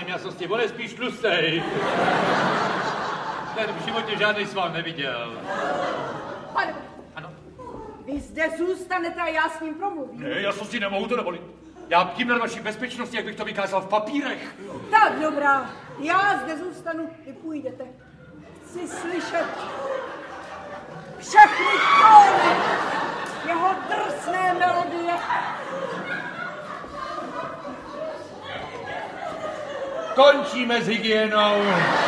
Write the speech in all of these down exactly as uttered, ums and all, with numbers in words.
prosím, jasnosti, on je spíš tlustej. Ten v životě žádný sval neviděl. Pane, ano? Vy zde zůstanete a já s ním promluvím. Ne, jasnosti, nemohu to dovolit. Já tím na vaší bezpečnosti, jak bych to vykázal v papírech. Tak, dobrá. Já zde zůstanu, vy půjdete. Chci slyšet všechny tóny jeho drsné melodie. Končíme s hygienou.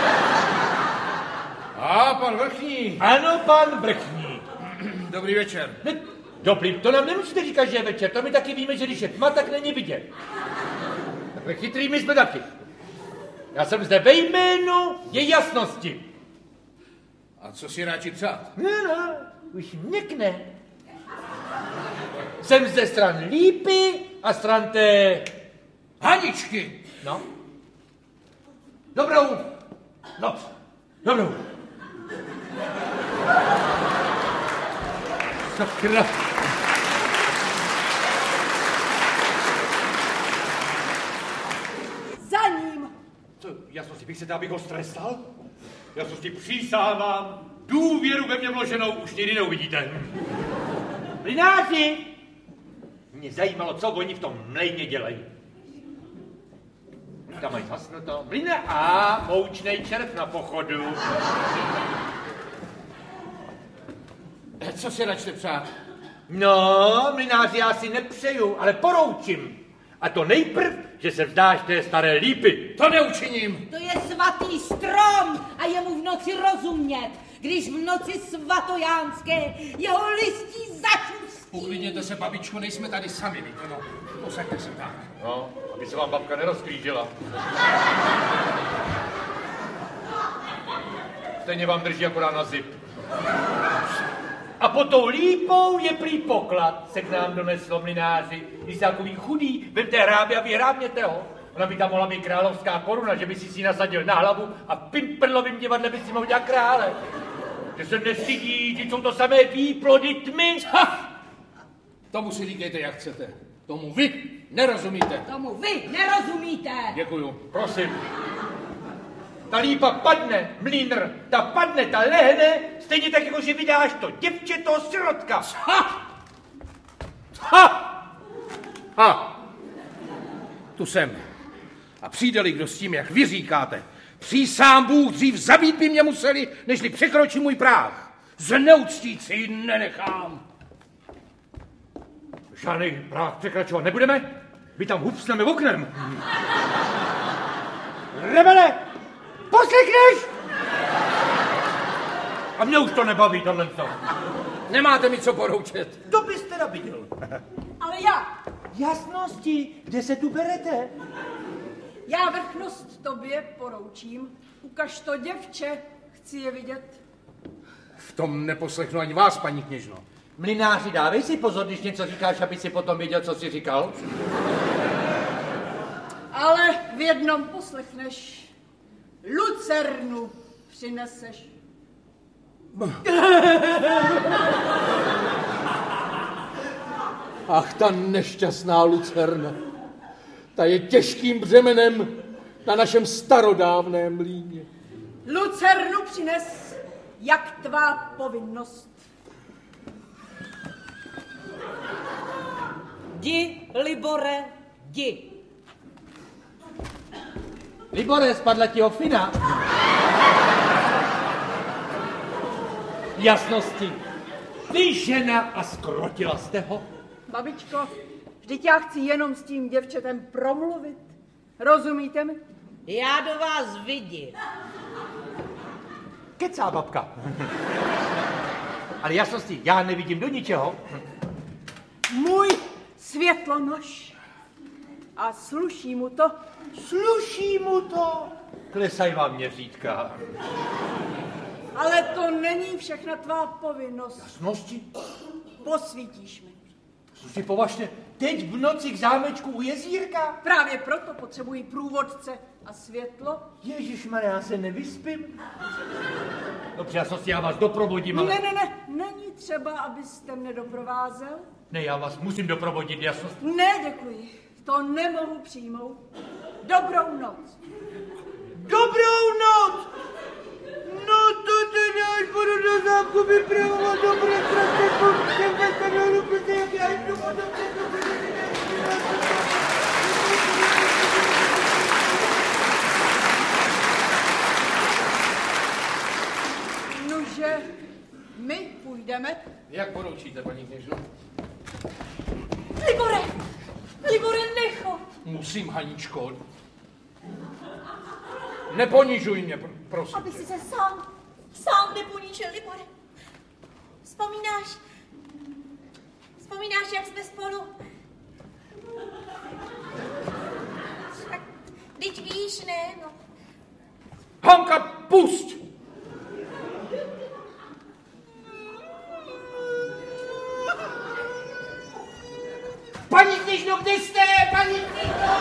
A pan Vrchní. Ano, pan Vrchní. Dobrý večer. Ne, dobrý, to nám nemusíte říkat, že je večer. To my taky víme, že když je tma, tak není vidět. Takhle chytrý my jsme taky. Já jsem zde ve jménu její jasnosti. A co si radši přát? No, no, už měkne. Jsem zde stran Lípy a stran té... Haničky. No. Dobrou noc. Dobrou. Sakra. Za ním. Co, jasnosti, vy chcete, abych ho strestal? Jasnosti, přísahám, důvěru ve mě vloženou už nikdy neuvidíte. Mlynáři! Mě zajímalo, co oni v tom mlejně dělají. Tam mají zasnuto. Mlyna a moučnej červ na pochodu. Co si radši přát? No, mlynáři, já si nepřeju, ale poroučím. A to nejprv, že se vzdáš té staré Lípy. To neučiním. To je svatý strom a je mu v noci rozumět, když v noci svatojánské jeho listí začustí. Uklidněte se, babičko, nejsme tady sami, víte, no. Posaďte se tak. No, aby se vám babka nerozklížila. Stejně vám drží akorát na zip. A pod tou Lípou je prý poklad, se k nám doneslo mlynáři. Když jste takový chudý, vemte hrábě a vyhrábněte ho. Ona by tam mohla být královská koruna, že by si si nasadil na hlavu a v Pimperlovým divadle by si mohl dělat krále. Že se nestydí, že jsou to samé výplody tmy. Ha! Tomu si říkejte, jak chcete. Tomu vy nerozumíte. Tomu vy nerozumíte. Děkuju. Prosím. Ta Lípa padne, mlýnr, ta padne, ta lehne, stejně tak, jako že vydáš to děvče, toho sirotka. Ha! Ha! Ha! Tu jsem. A přijde-li kdo s tím, jak vy říkáte, přísám Bůh, dřív zabít by mě museli, nežli překročí můj práh. Zneuctít si ji nenechám. Žádný práh překračovat nebudeme? My tam hupsneme oknem. Rebele! Poslechneš? A mě už to nebaví, tohle to. Nemáte mi co poroučet. To byste teda viděl. Ale já, Jasnosti, kde se tu berete? já vrchnost tobě poroučím. Ukaž to děvče, chci je vidět. V tom neposlechnu ani vás, paní kněžno. Mlynáři, dávej si pozor, když něco říkáš, aby si potom věděl, co jsi říkal. Ale v jednom poslechneš. Lucernu přineseš. Ach, ta nešťastná lucerna. Ta je těžkým břemenem na našem starodávném mlýně. Lucernu přines, jak tvá povinnost. Jdi, Libore, jdi. Libore, spadla ti ofina. Jasnosti. Ty žena a skrotila jste ho. Babičko, vždyť já chci jenom s tím děvčetem promluvit. Rozumíte mi? Já do vás vidím. Kecá babka. Ale jasnosti, já nevidím do ničeho. Můj světlonož. A sluší mu to. Sluší mu to. Klesají vám měřítka. Ale to není všechna tvá povinnost. Jasnosti? Posvítíš mi. Sluší považte, teď v noci k zámečku u jezírka? Právě proto potřebuji průvodce a světlo. Ježišmarja, já se nevyspím. Dobře, jasnosti, já vás doprovodím, ale... Ne, ne, ne, není třeba, abyste mne doprovázel. Ne, já vás musím doprovodit, jasnosti. Ne, děkuji, to nemohu přijmout. Dobrou noc. Dobrou noc! No to teda až budu do zámku vypravovat dobré krásné pouště, dolů, protože jak já jdu potom Nože, my půjdeme. Jak poroučíte, paní kněžno? Libore, Libore, nechoď. Musím, Haničko. Neponižuj mě, pr- prosím. Aby si se sám, sám neponížil, Libore. Vzpomínáš, vzpomínáš, jak jsme spolu... Tak, teď víš, ne, no. Hanka, pusť! Paní kněžno, kde jste? Paní kněžno!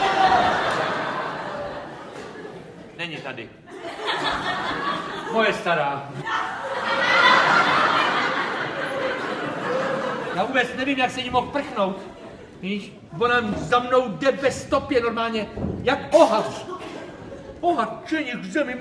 Není tady. Moje stará. Já vůbec nevím, jak se jí mohl prchnout. Víš, ona za mnou jde ve stopě normálně, jak ohař. Ohačení k zemi.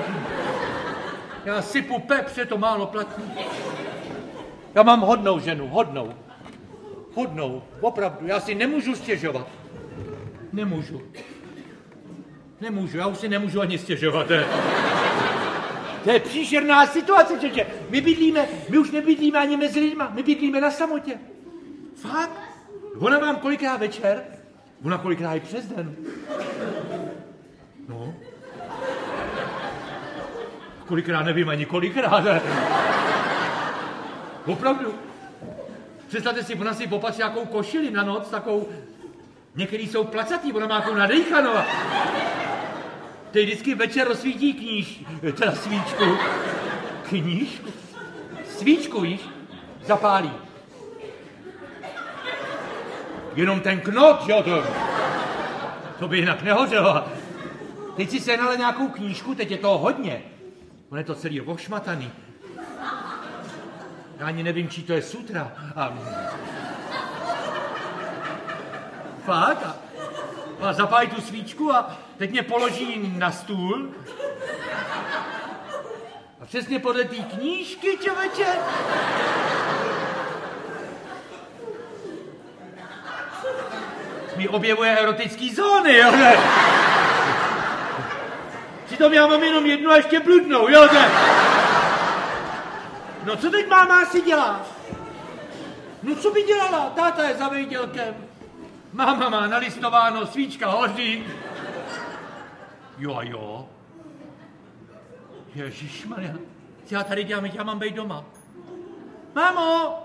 Já sypu pepře, to málo platí. Já mám hodnou ženu, hodnou. Hodnou, opravdu, já si nemůžu stěžovat. Nemůžu. Nemůžu, já už si nemůžu ani stěžovat. To je příšerná situace, čeče. My bydlíme, my už nebydlíme ani mezi lidma, my bydlíme na samotě. Fakt? Ona vám kolikrát večer, ona kolikrát i přes den. No. Kolikrát nevím ani kolikrát. Opravdu. Představte si, ona si popatří nějakou košili na noc, takovou, některý jsou placatý, ona má takovou nadejchanou. Teď vždycky večer rozsvítí kníž, teda svíčku. Knížku? Svíčku, víš, zapálí. Jenom ten knot, jo, to, to by jinak nehořelo. Teď si sehnala nějakou knížku, teď je toho hodně. On je to celý ošmataný. Já ani nevím, čí to je sutra. A... Fakt? A, a zapálí tu svíčku a teď mě položí na stůl. A přesně podle té knížky, čověče. Mi objevuje erotický zóny, jo, ne? Přitom já mám jenom jednu a ještě bludnou, jo, ne? No co teď máma asi dělá? No co by dělala? Táta je za vejdělkem. Máma má nalistováno, svíčka hoří. Jo a jo. Ježišmarja. Co já tady dělám, já mám být doma. Mámo!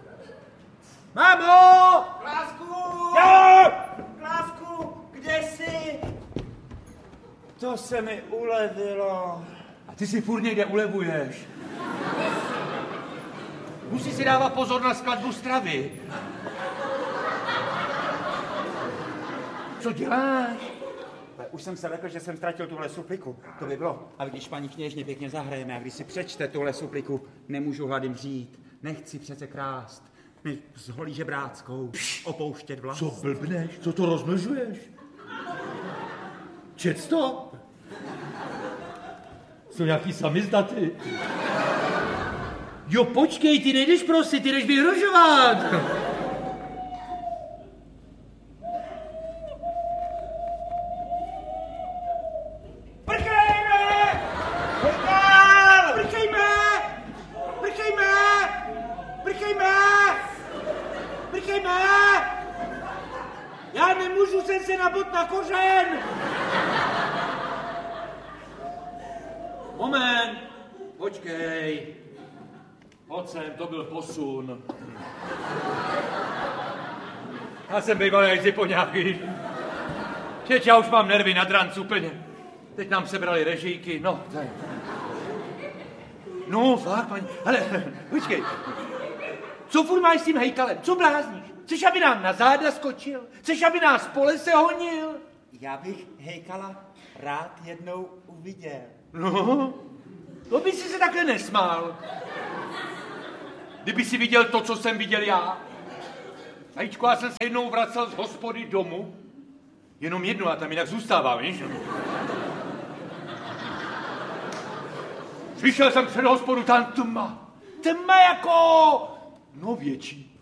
Mámo! Klásku! Jo! Klásku, kde jsi? To se mi ulevilo. A ty si furt někde ulevuješ. Musí si dávat pozor na skladbu stravy. Co děláš? Už jsem se lekl, že jsem ztratil tuhle supliku. To by bylo. Ale když paní kněžně pěkně zahrajeme a když si přečte tuhle supliku, nemůžu hlady mřít. Nechci přece krást. My s holí žebráckou opouštět vlast. Co blbneš? Co to rozmlžuješ? Čec to? Jsou nějaký samizdaty. Jo, počkej, ty nejdeš prosit, ty jdeš vyhrožovat. Prchejme! Prchám! Prchejme! Prchejme! Prchejme! Prchejme! Já nemůžu sem se nabot na kořen! Moment, počkej. Pojď sem, to byl posun. Já jsem býval jak zipoňáky. Čeč, já už mám nervy na dranc úplně. Teď nám sebrali režijky, no. Tady. No, fakt, paní, ale počkej. Co furt máš s tím hejkalem? Co blázníš? Chceš, aby nám na záda skočil? Chceš, aby nás po lese honil? Já bych hejkala rád jednou uviděl. No, to by si se takhle nesmál. Kdyby si viděl to, co jsem viděl já. Ajíčko, já jsem se jednou vracel z hospody domů. Jenom jednou, a tam jinak zůstávám, víš? Slyšel jsem před hospodu tam tma. Tma jako... no větší.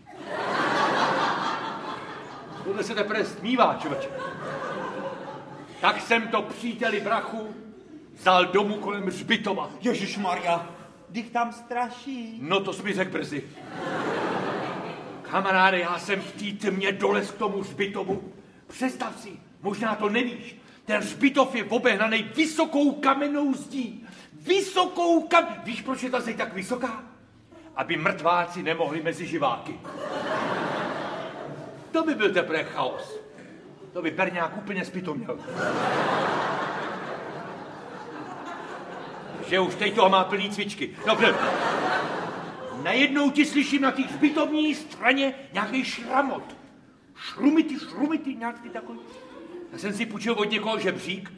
Tohle se teprve smívá, člověče. Tak jsem to příteli brachu vzal domů kolem hřbitova. Ježišmarja, dych tam straší. No to jsi mi řekl brzy. Kamaráde, já jsem v té tmě dolez k tomu hřbitovu. Představ si, možná to nevíš, ten hřbitov je obehnaný vysokou kamennou zdí. Vysokou kam... Víš, proč je ta zeď tak vysoká? Aby mrtváci nemohli mezi živáky. To by byl teprve chaos. To by Berňák úplně zpitoměl. Že už teď toho má plný cvičky. Dobře. Najednou ti slyším na té hřbitovní straně nějaký šramot. Šrumity, šrumity, nějaký takový. Já jsem si půjčil od někoho žebřík.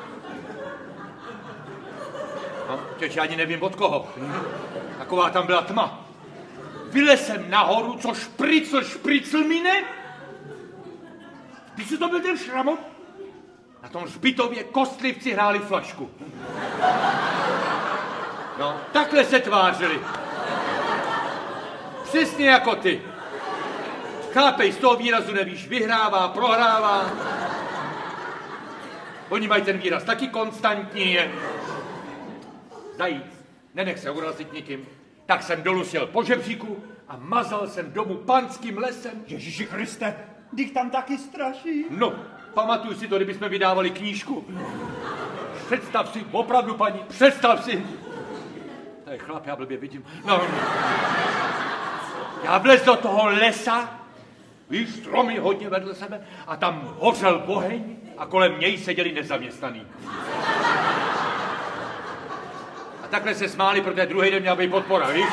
No, teď já ani nevím od koho. Taková tam byla tma. Vylez jsem nahoru, co špricl, špricl mine. Víš, co to byl ten šramot? Na tom hřbitově kostlivci hráli flašku. No, takhle se tvářili. Přesně jako ty. Chápej, z toho výrazu nevíš, vyhrává, prohrává. Oni mají ten výraz taky konstantní. Zajíc, nenech se urazit nikým. Tak jsem dolů šel po žebříku a mazal jsem domů panským lesem. Ježíši Kriste, dych tam taky straší. No, pamatuju si to, kdybychom vydávali knížku. Představ si, opravdu paní, představ si. To je chlap, já blbě vidím. No, já vlez do toho lesa, víš, stromy hodně vedle sebe, a tam hořel oheň a kolem něj seděli nezaměstnaný. A takhle se smáli, protože druhý den měla být podpora, víš?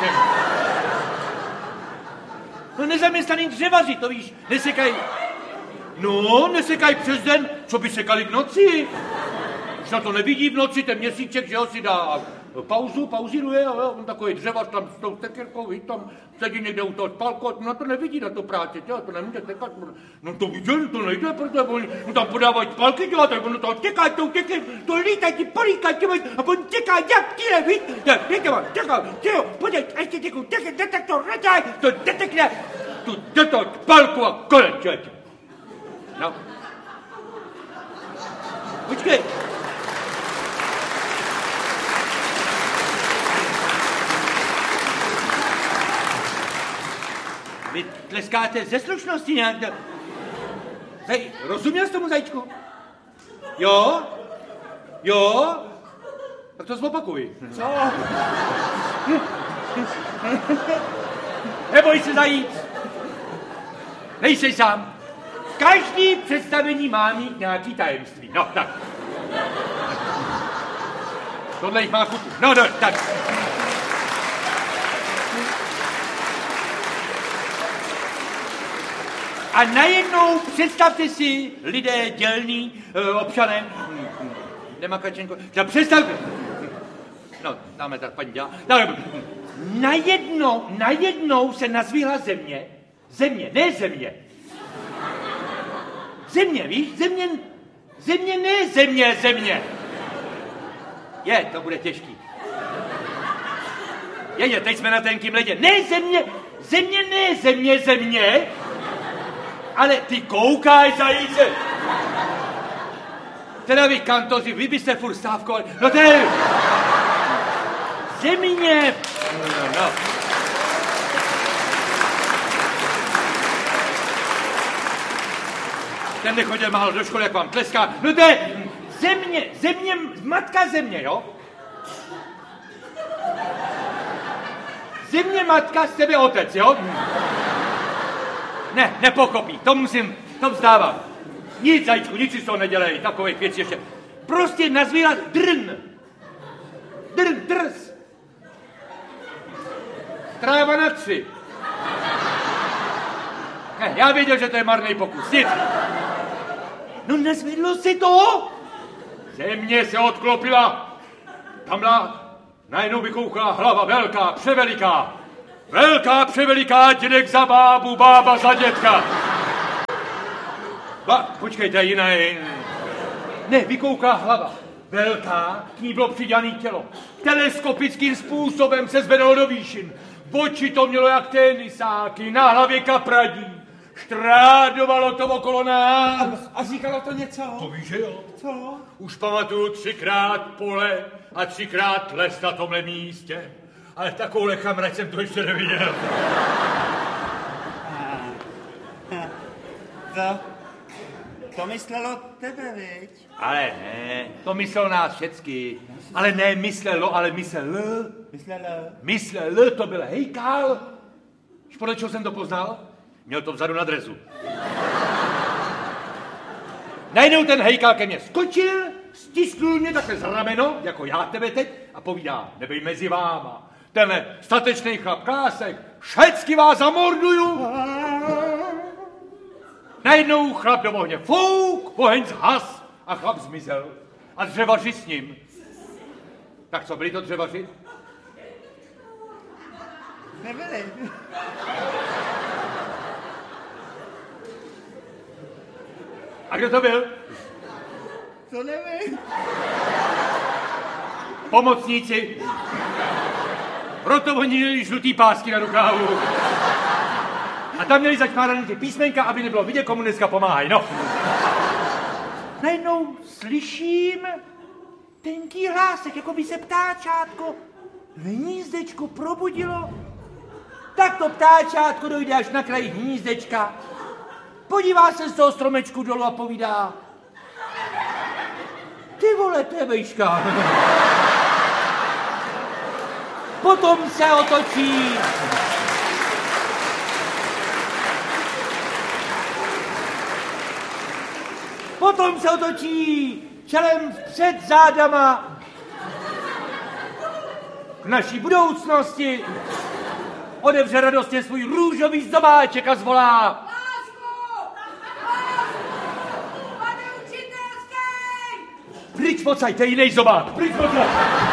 No nezaměstnaný dřevaři, to víš, nesekají. No, nesekají přes den, co by sekali v noci. Už na to nevidí v noci, ten měsíček, že ho si dá pauzu, pauzíruje, jo, on takový dřevař tam s tou tekirkou, víš, tam sedí někde u toho spálku, na to nevidí, na to práci, jo, to nemůže tekat. No to viděl, to nejde, protože oni no, tam podávají spálky, dělá, tak ono to těká, to těká, to lítá, ti políká, ti a on těká, jak tíle, víš, víte, man, těká, těho, podej, ještě těkou, těká, detektor, raďaj, to detekne, tu do toho spálku a konec, člověče. No. Počkej. Vy tleskáte ze slušnosti nějak. Zaj, rozuměl jsi tomu, zajíčku? Jo? Jo? Tak to zopakuj. Co? Neboj se, zajíc. Nejsej sám. Každý představení má mít nějaký tajemství. No, tak. Tohle jich má kupu. No, no, tak. A najednou představte si, lidé dělní, občané, Nemakačenko, představte, no, dáme tak, paní dělá, najednou, najednou se nazvíhla země, země, ne země, země, víš, země, země, ne země, země, je, to bude těžký, je, je, teď jsme na tenkým ledě, ne země, země, ne země, země, ale ty koukáš, zajíce. Teda vy kantoři, vy byste furt stávkovali. No to je... Země. No, no. Ten nechodil málo do školy, jak vám tleská. No to je... Země, země, matka země, jo? Země, matka, z tebe otec, jo? Ne, nepokopí, to musím, to vzdávám. Nic, zajíčku, nic si z toho nedělej, takových věcí ještě. Prostě nazvírat drn. Drn, drs. Tráva na tři. Ne, já věděl, že to je marný pokus, nic. No nezvedlo si to? Země se odklopila. Tamhle najednou vykoukala hlava velká, převeliká. Velká převeliká, dědek za bábu, bába za dětka. Ba, počkejte, jiná je... Ne, vykouká hlava. Velká, k ní bylo přidělané tělo. Teleskopickým způsobem se zvedalo do výšin. Oči to mělo jak tenisáky, na hlavě kapradí. Štrádovalo to okolo nás. A, a říkalo to něco? To víš, že jo? Co? Už pamatuju třikrát pole a třikrát les na tomhle místě. Ale takovouhle chamrať jsem to ještě neviděl. To, to myslelo tebe, viď? Ale ne, to myslelo nás všecky. Ale ne myslelo, ale myslel. Myslelo? Myslel, to byl hejkal. Víš, podle čeho jsem to poznal? Měl to vzadu na drezu. Najednou ten hejkal ke mně skočil, stisknul mě takhle za rameno, jako já tebe teď, a povídá, nebej mezi váma. Tenhle statečný chlap Klásek, všecky vás zamorduju. Najednou chlap do ohně fouk, oheň zhas a chlap zmizel. A dřevaři s ním. Tak co, byli to dřevaři? Nebyli. A kdo to byl? To nevím. Pomocníci. Proto oni měli žlutý pásky na rukávu. A tam měli začmáraný ty písmenka, aby nebylo vidět, komu dneska pomáhají. No. Najednou slyším tenký hlásek, jako by se ptáčátko v hnízdečku probudilo. Tak to ptáčátko dojde až na kraj hnízdečka. Podívá se z toho stromečku dolů a povídá. Ty vole, to je vejška. Potom se otočí. Potom se otočí čelem vpřed zádama k naší budoucnosti. Odevře radostně svůj růžový zobáček a zvolá. Lásku! Lásku! Pane učitelský! Pryč pocaj, to je jiný zobák. Pryč pocaj.